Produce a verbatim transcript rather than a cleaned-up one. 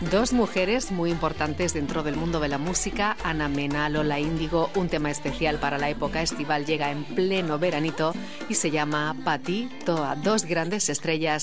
Dos mujeres muy importantes dentro del mundo de la música, Ana Mena, Lola Índigo. Un tema especial para la época estival llega en pleno veranito y se llama Pa' ti, Toa. Dos grandes estrellas